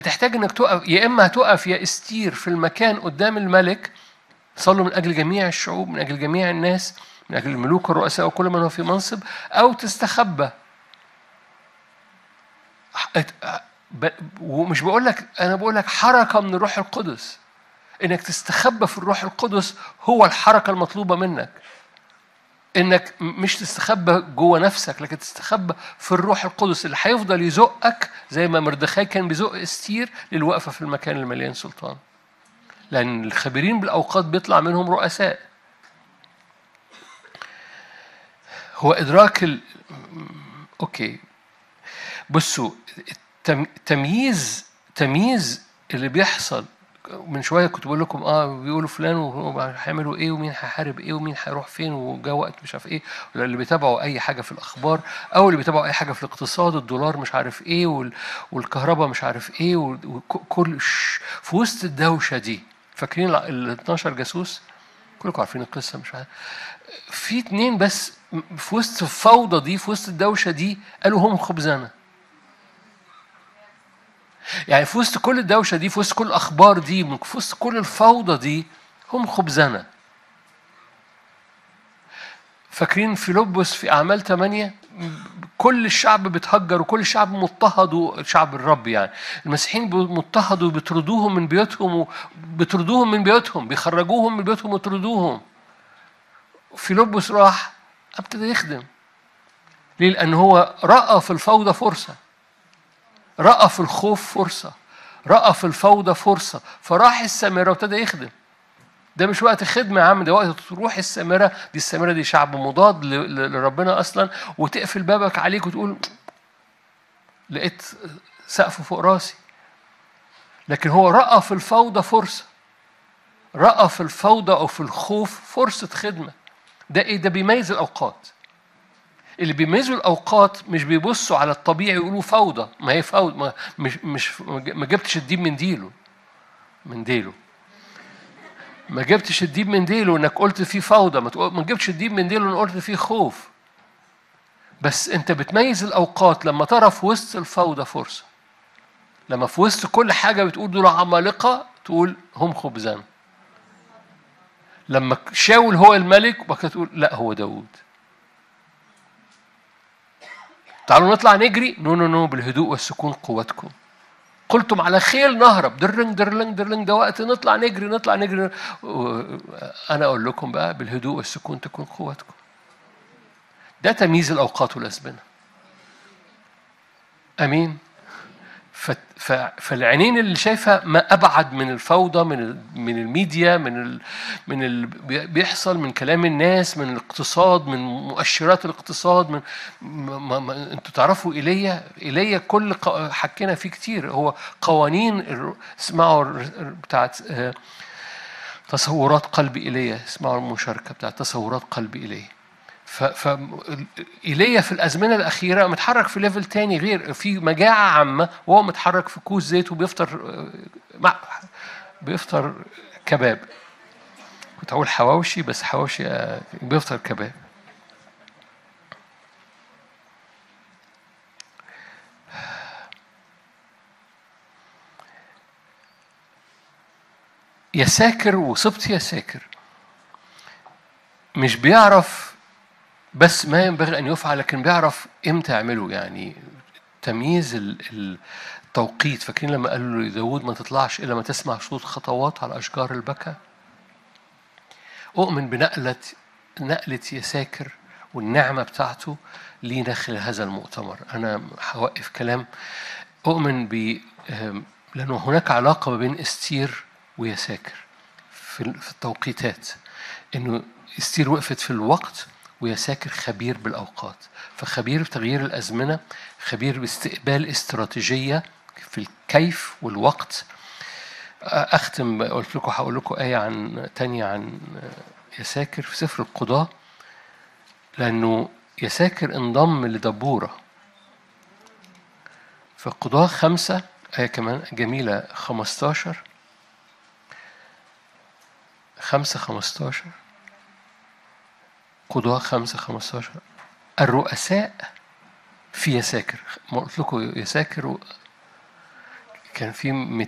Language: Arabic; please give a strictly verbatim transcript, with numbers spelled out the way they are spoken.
تحتاج انك تقف، يا اما هتقف يا استير في المكان قدام الملك، صلوا من اجل جميع الشعوب، من اجل جميع الناس، من اجل الملوك والرؤساء وكل من هو في منصب، او تستخبى. ومش بقول لك، انا بقول لك حركه من الروح القدس، انك تستخبى في الروح القدس هو الحركه المطلوبه منك. انك مش تستخبى جوه نفسك، لكن تستخبى في الروح القدس اللي هيفضل يزقك زي ما مردخاي كان بيزق استير للوقفه في المكان المليان سلطان. لان الخبيرين بالاوقات بيطلع منهم رؤساء. هو ادراك ال... اوكي، بصوا، تمييز تمييز اللي بيحصل. من شويه كنت بقول لكم اه بيقولوا فلان وهيعملوا ايه ومين هيحارب ايه ومين هيروح فين وجا وقت مش عارف ايه، ولا اللي بيتابعوا اي حاجه في الاخبار او اللي بيتابعوا اي حاجه في الاقتصاد، الدولار مش عارف ايه وال... والكهرباء مش عارف ايه وكل في وسط الدوشه دي. فاكرين ال اتناشر جاسوس؟ كلكم عارفين القصه مش عارف. في اتنين بس في وسط الفوضى دي، في وسط الدوشه دي، قالوا هم خبزنا. يعني في وسط كل الدوشة دي، في وسط كل الأخبار دي، في وسط كل الفوضى دي، هم خبزنا. فاكرين فيلبس في أعمال ثمانية؟ كل الشعب بيتهجر وكل الشعب مضطهد، شعب الرب يعني المسيحيين مضطهدوا وبيطردوهم من بيوتهم وبيطردوهم من بيوتهم بيخرجوهم من بيوتهم ويطردوهم. فيلبس راح ابتدى يخدم. ليه؟ لأن هو رأى في الفوضى فرصة، رأى في الخوف فرصة، رأى في الفوضى فرصة، فراح السامرة وابتدى يخدم. ده مش وقت خدمة يا عم، ده وقت تروح السامرة. دي السامرة دي شعب مضاد لربنا أصلا، وتقفل بابك عليك وتقول لقيت سقف فوق راسي. لكن هو رأى في الفوضى فرصة، رأى في الفوضى أو في الخوف فرصة خدمة. ده إيه؟ ده بيميز الأوقات. اللي بيميزوا الأوقات مش بيبصوا على الطبيعي يقولوا فوضى، ما هي فوضى، ما مش مش ما جبتش الديب من ديله من ديله ما جبتش الديب من ديله انك قلت فيه فوضى، ما ما جبتش الديب من ديله انك قلت فيه خوف. بس انت بتميز الاوقات لما ترى في وسط الفوضى فرصه، لما في وسط كل حاجه بتقول دول عمالقه تقول هم خبزان. لما شاول هو الملك بقى تقول لا هو داود. تعالوا نطلع نجري، نو نو نو بالهدوء والسكون قوتكم. قلتم على خيل نهرب، درلنج درلنج درلنج، ده وقت نطلع نجري نطلع نجري. انا اقول لكم بقى بالهدوء والسكون تكون قوتكم. ده تمييز الأوقات والأزمنة. أمين. فالعينين اللي شايفة ما أبعد من الفوضى، من من الميديا، من ال من اللي بيحصل، من كلام الناس، من الاقتصاد، من مؤشرات الاقتصاد، من ما ما أنتوا تعرفوا إيليا إيليا كل حكينا فيه كتير. هو قوانين، اسمعوا بتاعت تصورات قلب إيليا، اسمعوا المشاركة بتاعت تصورات قلب إيليا. فإيليا في الأزمنة الأخيرة متحرك في ليفل تاني، غير في مجاعة عامة وهو متحرك في كوز زيت وبيفطر مع بيفطر كباب. كنت أقول حواوشي بس حواوشي بيفطر كباب. يا ساكر وصبت يا ساكر مش بيعرف بس ما ينبغي أن يفعل، لكن بيعرف إمتى يعمله. يعني تمييز التوقيت. فاكرين لما قالوا لداود ما تطلعش إلا ما تسمع صوت خطوات على أشجار البكا؟ أؤمن بنقلة نقلة يساكر والنعمة بتاعته لينا خلال هذا المؤتمر. أنا هوقف كلام. أؤمن ب لأنه هناك علاقة ما بين استير ويساكر في التوقيتات، إنه استير وقفت في الوقت ويساكر خبير بالأوقات. فخبير بتغيير الأزمنة، خبير باستقبال استراتيجية في الكيف والوقت. أختم قلت لكم هقول لكم آية عن تانية عن يساكر في سفر القضاء، لأنه يساكر انضم لدبورة في القضاء خمسة آية كمان جميلة خمستاشر خمسة خمستاشر قضاء خمسة خمستاشر. الرؤساء في يساكر، ما قلت لكم يساكر كان في